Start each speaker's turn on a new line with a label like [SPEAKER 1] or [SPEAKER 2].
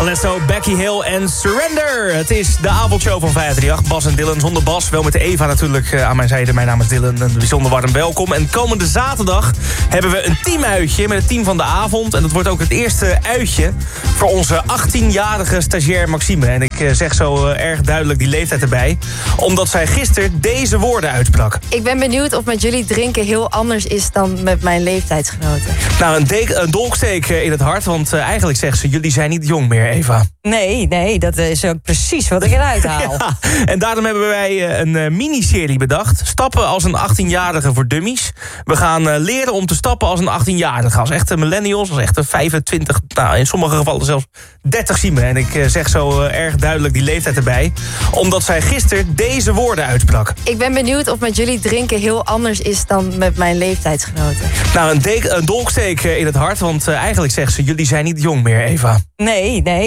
[SPEAKER 1] Alesso, Becky Hill en Surrender. Het is de avondshow van 538. Bas en Dylan zonder Bas. Wel met Eva natuurlijk aan mijn zijde. Mijn naam is Dylan. Een bijzonder warm welkom. En komende zaterdag hebben we een teamuitje met het team van de avond. En dat wordt ook het eerste uitje voor onze 18-jarige stagiair Maxime. En ik zeg zo erg duidelijk die leeftijd erbij. Omdat zij gisteren deze woorden uitsprak.
[SPEAKER 2] Ik ben benieuwd of met jullie drinken heel anders is dan met mijn leeftijdsgenoten.
[SPEAKER 1] Nou, een dolksteek in het hart. Want eigenlijk zegt ze, jullie zijn niet jong meer, Eva.
[SPEAKER 3] Nee, dat is ook precies wat ik eruit haal.
[SPEAKER 1] Ja, en daarom hebben wij een miniserie bedacht. Stappen als een 18-jarige voor dummies. We gaan leren om te stappen als een 18-jarige. Als echte millennials, als echte 25, nou in sommige gevallen zelfs 30 zien we. En ik zeg zo erg duidelijk die leeftijd erbij. Omdat zij gisteren deze woorden uitsprak.
[SPEAKER 2] Ik ben benieuwd of met jullie drinken heel anders is dan met mijn leeftijdsgenoten.
[SPEAKER 1] Nou, een dolksteek in het hart. Want eigenlijk zegt ze, jullie zijn niet jong meer, Eva.
[SPEAKER 3] Nee,